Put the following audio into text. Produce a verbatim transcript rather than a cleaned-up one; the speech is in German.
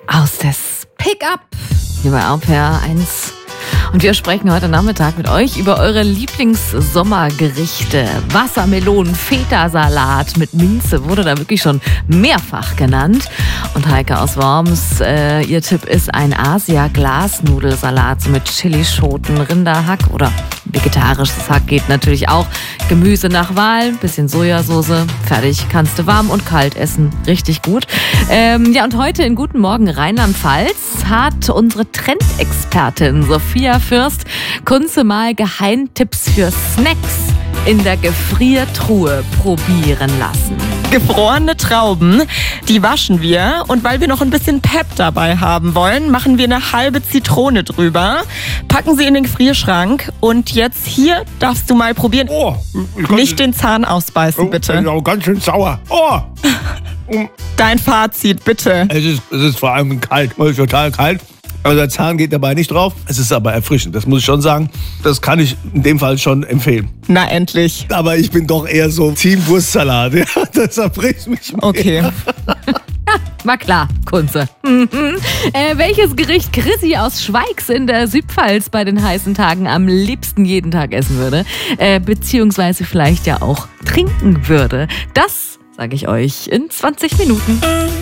aus des Pickup hier bei R P R eins. Und wir sprechen heute Nachmittag mit euch über eure Lieblingssommergerichte. Wassermelonen, Feta-Salat mit Minze wurde da wirklich schon mehrfach genannt. Und Heike aus Worms, äh, ihr Tipp ist ein Asia-Glasnudelsalat mit Chilischoten, Rinderhack oder vegetarisches Hack geht natürlich auch. Gemüse nach Wahl, bisschen Sojasauce, fertig, kannst du warm und kalt essen. Richtig gut. Ähm, ja, und heute in Guten Morgen Rheinland-Pfalz hat unsere Trendexpertin Sophia Fürst Kunze mal Geheimtipps für Snacks in der Gefriertruhe probieren lassen. Gefrorene Trauben, die waschen wir und weil wir noch ein bisschen Pep dabei haben wollen, machen wir eine halbe Zitrone drüber, packen sie in den Gefrierschrank und jetzt hier darfst du mal probieren. Oh, nicht den Zahn ausbeißen, oh, bitte. Das ist auch ganz schön sauer. Oh. Dein Fazit, bitte. Es ist, es ist vor allem kalt, es ist total kalt. Aber der Zahn geht dabei nicht drauf. Es ist aber erfrischend, das muss ich schon sagen. Das kann ich in dem Fall schon empfehlen. Na, endlich. Aber ich bin doch eher so Team Wurstsalat. Ja, das erfrischt mich mehr. Okay. War klar, Kunze. Mhm. Äh, welches Gericht Chrissy aus Schweigs in der Südpfalz bei den heißen Tagen am liebsten jeden Tag essen würde, äh, beziehungsweise vielleicht ja auch trinken würde, das sage ich euch in zwanzig Minuten.